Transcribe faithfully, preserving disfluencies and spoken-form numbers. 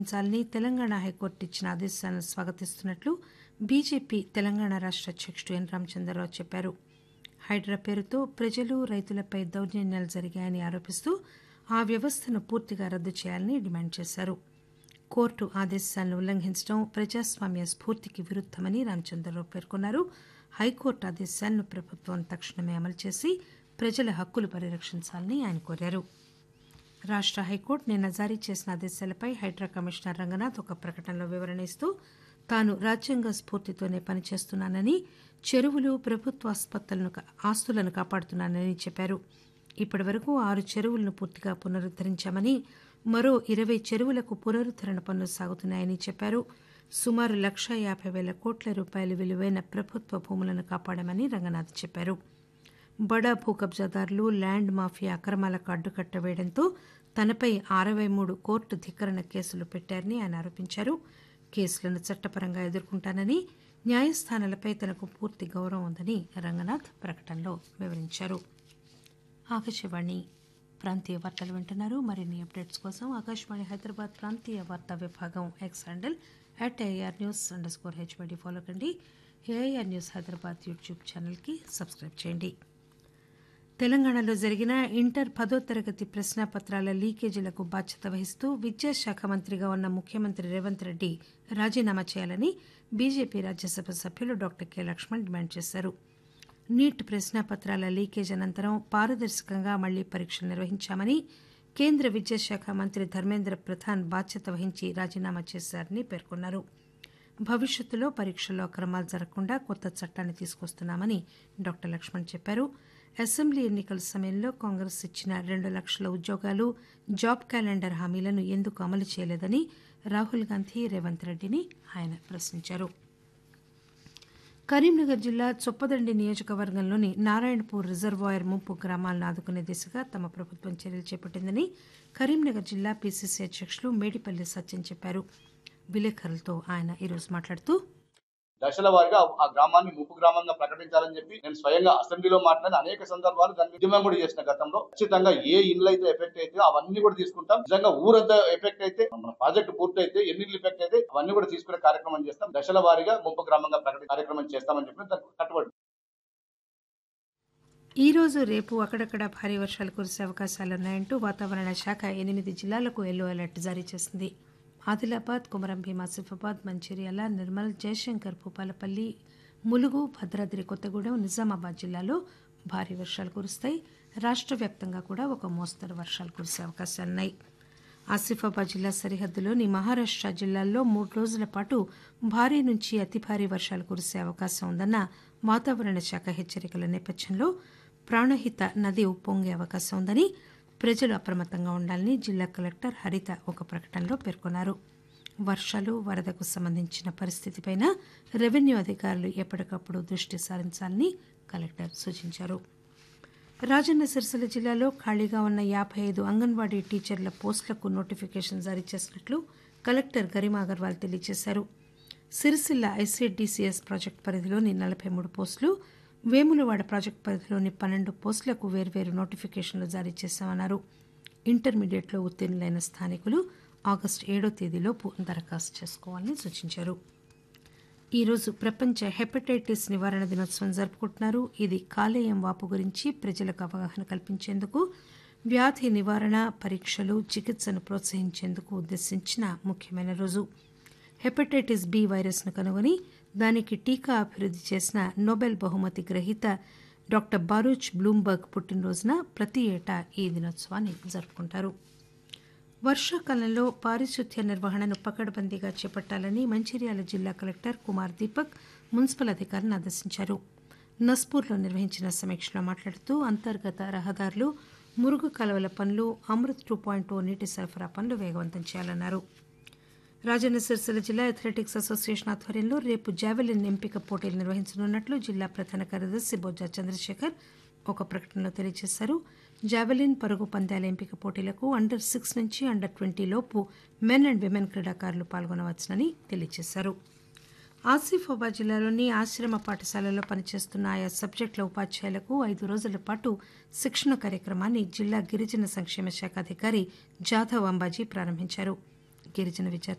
చాలని తెలంగాణ హైకోర్టు ఇచ్చిన ఆదేశాలను స్వాగతిస్తున్నట్లు బీజేపీ తెలంగాణ రాష్ట అధ్యక్షుడు ఎన్ రామచంద్రరావు చెప్పారు. హైడ్రా పేరుతో ప్రజలు రైతులపై దౌర్జన్యాలు జరిగాయని ఆరోపిస్తూ ఆ వ్యవస్థను పూర్తిగా రద్దు చేయాలని డిమాండ్ చేశారు. కోర్టు ఆదేశాలను ఉల్లంఘించడం ప్రజాస్వామ్య స్ఫూర్తికి విరుద్దమని రామచంద్రరావు పేర్కొన్నారు. హైకోర్టు ఆదేశాలను ప్రభుత్వం తక్షణమే అమలు చేసి ప్రజల హక్కులు పరిరక్షించాలని ఆయన కోరారు. రాష్ట హైకోర్టు నిన్న జారీ చేసిన ఆదేశాలపై హైడ్రా కమిషనర్ రంగనాథ్ ఒక ప్రకటనలో వివరణ ఇస్తూ తాను రాజ్యాంగ స్ఫూర్తితోనే పనిచేస్తున్నానని, చెరువులు ప్రభుత్వ ఆస్పత్రులను ఆస్తులను కాపాడుతున్నానని చెప్పారు. ఇప్పటి వరకు ఆరు చెరువులను పూర్తిగా పునరుద్దరించామని, మరో ఇరవై చెరువులకు పునరుద్దరణ పనులు సాగుతున్నాయని చెప్పారు. సుమారు లక్ష యాభై పేల కోట్ల రూపాయల విలువైన ప్రభుత్వ భూములను కాపాడామని రంగనాథ్ చెప్పారు. బడా భూ కబ్జాదారులు ల్యాండ్ మాఫియా అక్రమాలకు అడ్డుకట్ట వేయడంతో తనపై అరవై మూడు కోర్టు ధిక్కరణ కేసులు పెట్టారని ఆయన ఆరోపించారు. కేసులను చట్టపరంగా ఎదుర్కొంటానని, న్యాయస్థానాలపై తనకు పూర్తి గౌరవం ఉందని రంగనాథ్ ప్రకటనలో వివరించారు. ఆకాశవాణి ప్రాంతీయ వార్తలు వింటున్నారు. మరిన్ని అప్డేట్స్ కోసం ఆకాశవాణి హైదరాబాద్ ప్రాంతీయ వార్తా విభాగం X handle at AR news under score HYD follow కండి. ఏఐఆర్ న్యూస్ హైదరాబాద్ యూట్యూబ్ ఛానల్కి సబ్స్క్రైబ్ చేయండి. తెలంగాణలో జరిగిన ఇంటర్ పదో తరగతి ప్రశ్నాపత్రాల లీకేజీలకు బాధ్యత వహిస్తూ విద్యాశాఖ మంత్రిగా ఉన్న ముఖ్యమంత్రి రేవంత్ రెడ్డి రాజీనామా చేయాలని బీజేపీ రాజ్యసభ సభ్యులు డాక్టర్ కె లక్ష్మణ్ డిమాండ్ చేశారు. నీట్ ప్రశ్నాపత్రాల లీకేజ్ అనంతరం పారదర్శకంగా మళ్లీ పరీక్షలు నిర్వహించామని, కేంద్ర విద్యాశాఖ మంత్రి ధర్మేంద్ర ప్రధాన్ బాధ్యత వహించి రాజీనామా చేశారని పేర్కొన్నారు. భవిష్యత్తులో పరీక్షల్లో అక్రమాలు జరగకుండా కొత్త చట్టాన్ని తీసుకొస్తున్నామని డాక్టర్ లక్ష్మణ్ చెప్పారు. అసెంబ్లీ ఎన్నికల సమయంలో కాంగ్రెస్ ఇచ్చిన రెండు లక్షల ఉద్యోగాలు, జాబ్ క్యాలెండర్ హామీలను ఎందుకు అమలు చేయలేదని రాహుల్ గాంధీ రేవంత్ రెడ్డిని ఆయన ప్రశ్నించారు. కరీంనగర్ జిల్లా చొప్పదండి నియోజకవర్గంలోని నారాయణపూర్ రిజర్వాయర్ ముంపు గ్రామాలను ఆదుకునే దిశగా తమ ప్రభుత్వం చర్యలు చేపట్టిందని కరీంనగర్ జిల్లా పీసీసీ అధ్యక్షులు మేడిపల్లి సత్యం చెప్పారు. విలేకరులతో ఆయన ఈరోజు మాట్లాడుతూ దశల వారిగా ఆ గ్రామాన్ని ముప్పు గ్రామంగా ప్రకటించాలని చెప్పి నేను స్వయంగా అసెంబ్లీలో మాట్లాడిన అనేక సందర్భాలు దాన్ని ఉద్యమం కూడా చేసిన గతంలో. ఖచ్చితంగా ఏ ఇండ్లు అయితే ఎఫెక్ట్ అయితే అవన్నీ కూడా తీసుకుంటాం. నిజంగా ఊరంతా ఎఫెక్ట్ అయితే, మన ప్రాజెక్టు పూర్తి అయితే, ఎన్ని ఇల్లు ఎఫెక్ట్ అయితే అవన్నీ కూడా తీసుకునే కార్యక్రమం చేస్తాం. దశల వారిగా ముప్పు గ్రామంగా ప్రకటి కార్యక్రమం చేస్తామని చెప్పి దానికి కట్టుబడి. ఈ రోజు రేపు అక్కడక్కడ భారీ వర్షాలు కురిసే అవకాశాలున్నాయంటూ వాతావరణ శాఖ ఎనిమిది జిల్లాలకు ఎల్లో అలర్ట్ జారీ చేసింది. ఆదిలాబాద్, కుమరం భీం, ఆసిఫాబాద్, మంచిర్యాల, నిర్మల్, జయశంకర్, భూపాలపల్లి, ములుగు, భద్రాద్రి కొత్తగూడెం, నిజామాబాద్ జిల్లాలో భారీ వర్షాలు కురుస్తాయి. రాష్ట్ర వ్యాప్తంగా కూడా ఒక మోస్తరు వర్షాలు కురిసే అవకాశాలున్నాయి. ఆసిఫాబాద్ జిల్లా సరిహద్దులోని మహారాష్ట్ర జిల్లాల్లో మూడు రోజుల పాటు భారీ నుంచి అతి భారీ వర్షాలు కురిసే అవకాశం ఉందన్న వాతావరణ శాఖ హెచ్చరికల నేపథ్యంలో ప్రాణహిత నది ఉప్పొంగే అవకాశం ఉందని, ప్రజలు అప్రమత్తంగా ఉండాలని జిల్లా కలెక్టర్ హరిత ఒక ప్రకటనలో పేర్కొన్నారు. వర్షాలు, వరదకు సంబంధించిన పరిస్థితిపై రెవెన్యూ అధికారులు ఎప్పటికప్పుడు దృష్టి సారించాలని కలెక్టర్ సూచించారు. రాజన్న సిరిసిల్ల జిల్లాలో ఖాళీగా ఉన్న యాభై ఐదు అంగన్వాడీ టీచర్ల పోస్టులకు నోటిఫికేషన్ జారీ చేసినట్లు కలెక్టర్ గరిమా అగర్వాల్ తెలియజేశారు. సిరిసిల్ల ఐసీడీసీఎస్ ప్రాజెక్టు పరిధిలోని నలభై మూడు పోస్టులు, వేములవాడ ప్రాజెక్టు పరిధిలోని పన్నెండు పోస్టులకు వేర్వేరు నోటిఫికేషన్లు జారీ చేశామన్నారు. ఇంటర్మీడియట్లో ఉత్తీర్ణులైన స్థానికులు ఆగస్టు ఏడో తేదీలోపు దరఖాస్తు చేసుకోవాలని సూచించారు. ఈరోజు ప్రపంచ హెపటైటిస్ నివారణ దినోత్సవం జరుపుకుంటున్నారు. ఇది కాలేయం వాపు గురించి ప్రజలకు అవగాహన కల్పించేందుకు, వ్యాధి నివారణ, పరీక్షలు, చికిత్సను ప్రోత్సహించేందుకు ఉద్దేశించిన ముఖ్యమైన రోజు. హెపటైటిస్ బి వైరస్ను కనుగొని దానికి టీకా అభివృద్ధి చేసిన నోబెల్ బహుమతి గ్రహీత డాక్టర్ బారూచ్ బ్లూంబర్గ్ పుట్టినరోజున ప్రతి ఏటా ఈ దినోత్సవాన్ని జరుపుకుంటారు. వర్షాకాలంలో పారిశుద్ధ్య నిర్వహణను పకడ్బందీగా చేపట్టాలని మంచిర్యాల జిల్లా కలెక్టర్ కుమార్ దీపక్ మున్సిపల్ అధికారులను ఆదేశించారు. నస్పూర్లో నిర్వహించిన సమీక్షలో మాట్లాడుతూ అంతర్గత రహదారులు, మురుగు కాలువల పనులు, అమృత్ టూ పాయింట్ ఓ నీటి సరఫరా పనులు వేగవంతం చేయాలన్నారు. రాజన్న సిరిసిల్ల జిల్లా అథ్లెటిక్స్ అసోసియేషన్ ఆధ్వర్యంలో రేపు జావెలిన్ ఎంపిక పోటీలు నిర్వహించనున్నట్లు జిల్లా ప్రధాన కార్యదర్శి బొజ్జా చంద్రశేఖర్ ఒక ప్రకటనలో తెలియజేశారు. జావెలిన్, పరుగు పంద్యాల ఎంపిక పోటీలకు అండర్ సిక్స్ నుంచి అండర్ ట్వంటీ లోపు మెన్ అండ్ విమెన్ క్రీడాకారులు పాల్గొనవచ్చునని తెలియజేశారు. ఆసిఫాబాద్ జిల్లాలోని ఆశ్రమ పాఠశాలలో పనిచేస్తున్న ఆయా సబ్జెక్టుల ఉపాధ్యాయులకు ఐదు రోజుల పాటు శిక్షణ కార్యక్రమాన్ని జిల్లా గిరిజన సంక్షేమ శాఖ అధికారి జాధవ్ అంబాజీ ప్రారంభించారు. గిరిజన విద్యార్థులు